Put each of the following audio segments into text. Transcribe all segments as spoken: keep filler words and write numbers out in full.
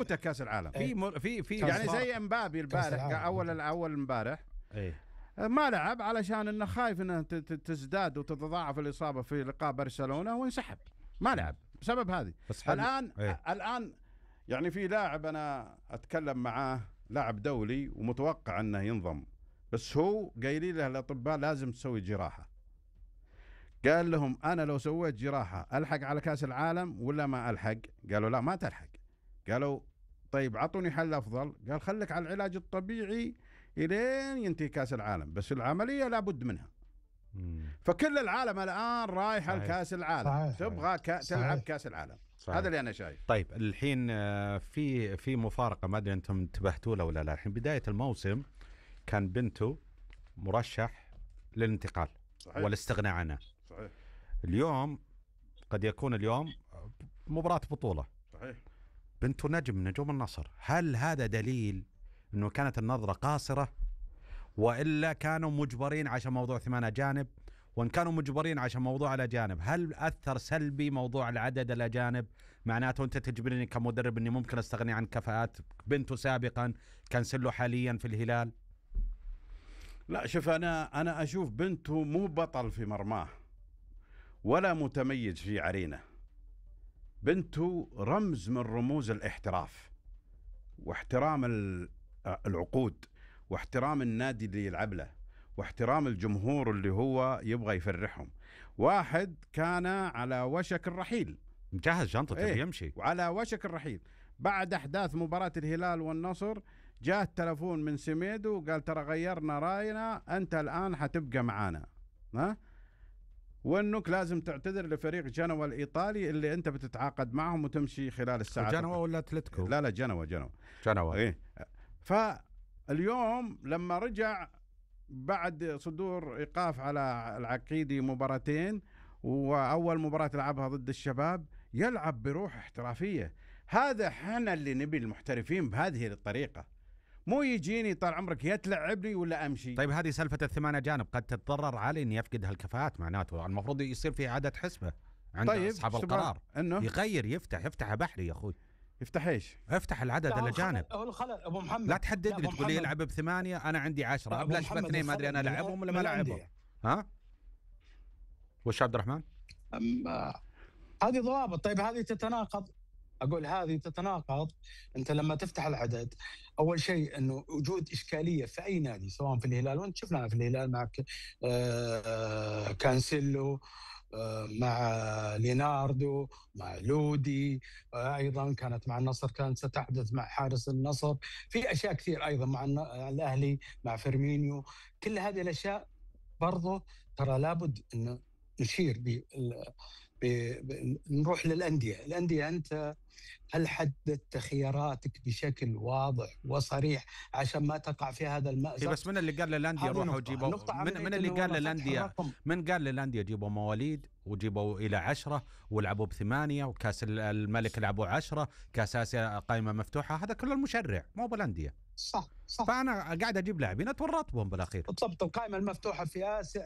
امتى كاس العالم؟ في مر... في في يعني زي امبابي البارح اول الاول امبارح ايه ما لعب علشان انه خايف انه تزداد وتتضاعف الاصابه في لقاء برشلونه وانسحب، ما لعب بسبب هذه. الان ايه. الان يعني في لاعب انا اتكلم معاه، لاعب دولي ومتوقع انه ينضم، بس هو قايلين له الاطباء لازم تسوي جراحه. قال لهم انا لو سويت جراحه الحق على كاس العالم ولا ما الحق؟ قالوا لا ما تلحق. قالوا طيب عطوني حل افضل. قال خليك على العلاج الطبيعي الين ينتهي كاس العالم، بس العمليه لابد منها. مم. فكل العالم الان رايحه لكاس العالم، صحيح. تبغى كا... تلعب كاس العالم، صحيح. هذا اللي انا شايف. طيب الحين في في مفارقه ما ادري انتم انتبهتوا له ولا لا. الحين بدايه الموسم كان بنتو مرشح للانتقال، صحيح. والاستغناء عنه، صحيح. اليوم قد يكون اليوم مباراة بطولة، صحيح. بنتو نجم من نجوم النصر. هل هذا دليل انه كانت النظرة قاصرة، والا كانوا مجبرين عشان موضوع ثمان اجانب؟ وان كانوا مجبرين عشان موضوع الاجانب، هل اثر سلبي موضوع العدد الاجانب؟ معناته انت تجبرني كمدرب اني ممكن استغني عن كفاءات بنتو سابقا، كانسلو حاليا في الهلال؟ لا شوف، انا انا اشوف بنتو مو بطل في مرماه ولا متميز في عرينه. بنتو رمز من رموز الاحتراف واحترام العقود واحترام النادي اللي يلعب له واحترام الجمهور اللي هو يبغى يفرحهم. واحد كان على وشك الرحيل، مجهز شنطته ايه يمشي، وعلى وشك الرحيل. بعد احداث مباراة الهلال والنصر جاء التلفون من سميدو وقال ترى غيرنا راينا، انت الان حتبقى معانا، ها، وانك لازم تعتذر لفريق جنوة الايطالي اللي انت بتتعاقد معهم وتمشي خلال الساعات. جنوة ولا اتلتيكو؟ لا لا جنوة جنوة جنوة ايه. فاليوم لما رجع بعد صدور ايقاف على العقيدي مباراتين، واول مباراة لعبها ضد الشباب، يلعب بروح احترافية. هذا احنا اللي نبي المحترفين بهذه الطريقة، مو يجيني طال عمرك يا تلعبني ولا امشي. طيب هذه سالفه الثمان اجانب قد تتضرر علي ان يفقد هالكفاءات، معناته المفروض يصير في اعاده حسبه عند طيب اصحاب القرار، انه يغير يفتح يفتح بحري يا اخوي، يفتح ايش؟ افتح العدد الاجانب. هو الخلل ابو محمد، لا تحدد لي تقول لي يلعب بثمانيه، انا عندي عشرة، ابلش باثنين ما ادري انا العبهم ولا ما العبهم. ها وش عبد الرحمن؟ هذه ضوابط. طيب هذه تتناقض، أقول هذه تتناقض. أنت لما تفتح العدد، أول شيء أنه وجود إشكالية في أي نادي سواء في الهلال، وأنت شفناها في الهلال مع كانسيلو، مع ليناردو، مع لودي، أيضا كانت مع النصر كانت ستحدث مع حارس النصر، في أشياء كثير أيضا مع الأهلي مع فيرمينيو. كل هذه الأشياء برضو ترى لابد أن نشير ب نروح للأندية. الأندية أنت هل حددت خياراتك بشكل واضح وصريح عشان ما تقع في هذا المأزق؟ بس من اللي قال للأندية روحوا جيبوا، من, من اللي قال للأندية من قال للأندية جيبوا مواليد وجيبوا إلى عشرة ولعبوا بثمانية، وكاس الملك لعبوا عشرة، كاس آسيا قائمة مفتوحة، هذا كله المشرع مو بالأندية. صح صح. فأنا قاعد أجيب لاعبين أتورطهم بالأخير. بالضبط. القائمة المفتوحة في آسيا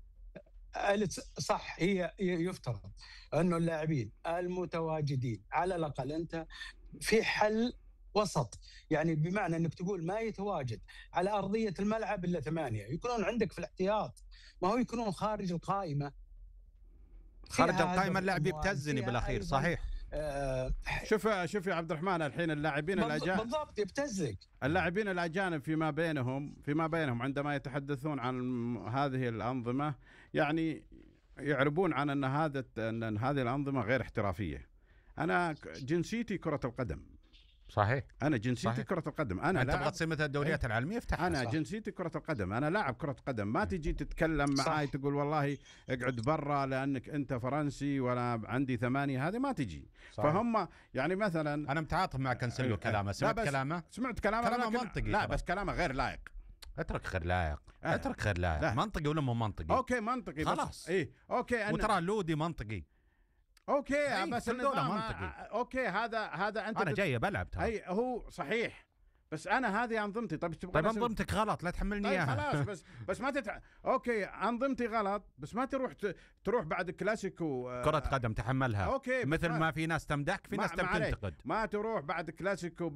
صح، هي يفترض أنه اللاعبين المتواجدين على الأقل أنت في حل وسط، يعني بمعنى أنك تقول ما يتواجد على أرضية الملعب إلا ثمانية، يكونون عندك في الاحتياط، ما هو يكونون خارج القائمة. خارج القائمة اللاعب يبتزني بالأخير، صحيح. آه شوف شوف يا عبد الرحمن، الحين اللاعبين الاجانب بالضبط يبتزك. اللاعبين الاجانب فيما بينهم فيما بينهم عندما يتحدثون عن هذه الانظمه، يعني يعربون عن ان هذا ان هذه الانظمه غير احترافيه. انا جنسيتي كره القدم، صحيح. انا جنسيتي صحيح. كره القدم. انا انت تبغى تصير مثل الدوريات ايه؟ العالميه افتحها. انا صح. جنسيتي كره القدم، انا لاعب كره قدم. ما تجي تتكلم معاي تقول والله اقعد برا لانك انت فرنسي وانا عندي ثمانية، هذه ما تجي صحيح. فهم يعني مثلا انا متعاطف مع كانسيلو اه كلامه، سمعت كلامه سمعت كلامه كلامه منطقي. لا طبعا. بس كلامه غير لائق. اترك غير لائق اه. اترك غير لائق لا. منطقي ولا مو منطقي؟ اوكي منطقي خلاص. ايه اوكي أنا... وترى لودي منطقي اوكي أي بس النظام منطقي. اوكي هذا هذا انت انا بت... جاي بلعب ترى. اي هو صحيح، بس انا هذه انظمتي. طيب تبغى طيب انظمتك غلط لا تحملني اياها. طيب خلاص بس بس ما تتع... اوكي انظمتي غلط، بس ما تروح ت... تروح بعد كلاسيكو آه... كرة قدم تحملها. اوكي مثل ما في ناس تمدحك في ناس تنتقد. ما تروح بعد كلاسيكو